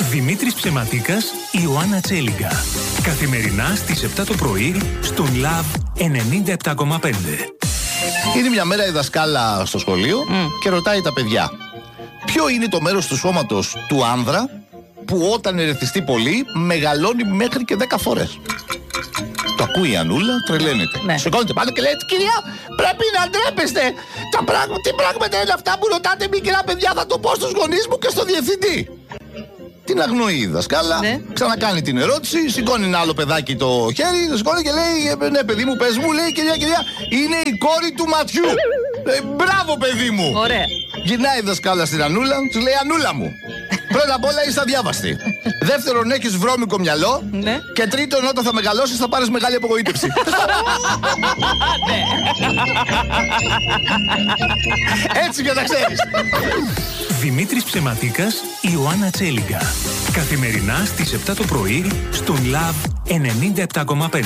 Δημήτρης Ψεματίκας, Ιωάννα Τσέλιγκα. Καθημερινά στις 7 το πρωί στον Love 97,5. Είναι μια μέρα η δασκάλα στο σχολείο και ρωτάει τα παιδιά: ποιο είναι το μέρος του σώματος του άνδρα που όταν ερεθιστεί πολύ μεγαλώνει μέχρι και 10 φορές? Το ακούει η Ανούλα, τρελαίνεται. Ναι. Σηκώνεται πάνω και λέει: κυρία, πρέπει να ντρέπεστε. Τι πράγματα είναι αυτά που ρωτάτε μικρά παιδιά? Θα το πω στους γονείς μου και στο διευθυντή. Την αγνοεί η δασκάλα, ξανακάνει την ερώτηση, σηκώνει ένα άλλο παιδάκι το χέρι, το σηκώνει και λέει: ναι, παιδί μου, πες μου, λέει, κυρία, είναι η κόρη του ματιού. Μπράβο, παιδί μου. Ωραία. Γυρνάει η δασκάλα στην Ανούλα, της λέει: Ανούλα μου, πρώτα απ' όλα είσαι αδιάβαστη. Δεύτερον, έχεις βρώμικο μυαλό. Ναι. Και τρίτον, όταν θα μεγαλώσεις θα πάρεις μεγάλη απογοήτευση. Έτσι για να ξέρεις. Δημήτρης Ψεματίκας, Ιωάννα Τσέλιγκα. Καθημερινά στις 7 το πρωί στον Love 97,5.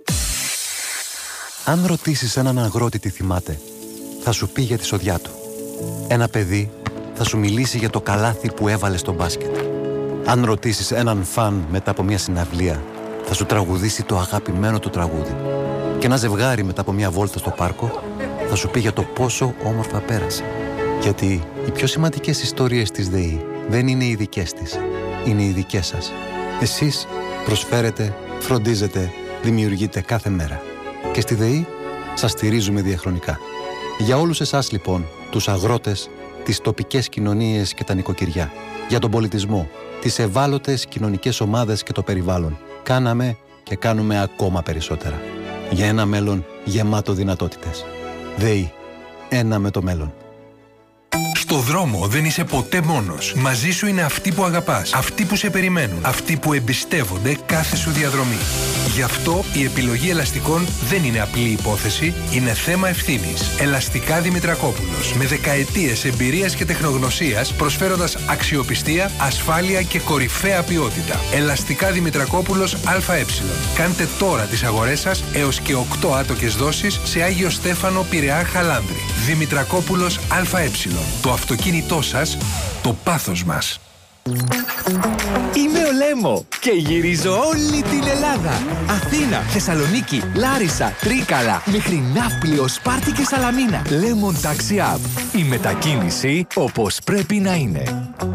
Αν ρωτήσεις έναν αγρότη τι θυμάται, θα σου πει για τη σοδιά του. Ένα παιδί θα σου μιλήσει για το καλάθι που έβαλε στο μπάσκετ. Αν ρωτήσεις έναν φαν μετά από μια συναυλία, θα σου τραγουδήσει το αγαπημένο του τραγούδι. Και ένα ζευγάρι μετά από μια βόλτα στο πάρκο θα σου πει για το πόσο όμορφα πέρασε. Γιατί οι πιο σημαντικές ιστορίες της ΔΕΗ δεν είναι οι δικές της, είναι οι δικές σας. Εσείς προσφέρετε, φροντίζετε, δημιουργείτε κάθε μέρα. Και στη ΔΕΗ σας στηρίζουμε διαχρονικά. Για όλους εσάς λοιπόν, τους αγρότες, τις τοπικές κοινωνίες και τα νοικοκυριά, για τον πολιτισμό, τις ευάλωτες κοινωνικές ομάδες και το περιβάλλον, κάναμε και κάνουμε ακόμα περισσότερα. Για ένα μέλλον γεμάτο δυνατότητες. ΔΕΗ. Ένα με το μέλλον. Στο δρόμο δεν είσαι ποτέ μόνος. Μαζί σου είναι αυτοί που αγαπάς, αυτοί που σε περιμένουν, αυτοί που εμπιστεύονται κάθε σου διαδρομή. Γι' αυτό η επιλογή ελαστικών δεν είναι απλή υπόθεση, είναι θέμα ευθύνης. Ελαστικά Δημητρακόπουλος. Με δεκαετίες εμπειρίας και τεχνογνωσίας, προσφέροντας αξιοπιστία, ασφάλεια και κορυφαία ποιότητα. Ελαστικά Δημητρακόπουλος ΑΕ. Κάντε τώρα τις αγορές σας έως και 8 άτοκες δόσεις σε Άγιο Στέφανο, Πειραιά, Χαλάνδρη. Δημητρακόπουλος ΑΕ. Το αυτοκίνητό σας, το πάθος μας. Είμαι ο Λέμο και γυρίζω όλη την Ελλάδα. Αθήνα, Θεσσαλονίκη, Λάρισα, Τρίκαλα, μέχρι Ναύπλιο, Σπάρτη και Σαλαμίνα. Lemon Taxi App. Η μετακίνηση όπως πρέπει να είναι.